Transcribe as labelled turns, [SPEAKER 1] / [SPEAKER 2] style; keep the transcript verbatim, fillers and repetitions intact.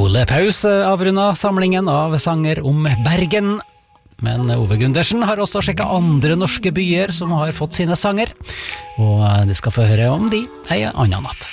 [SPEAKER 1] Ole Paus avrundet samlingen av sanger om Bergen. Men Ove Gundersen har også sjekket andre norske byer som har fått sine sanger. Og du skal få høre om de en annen natt.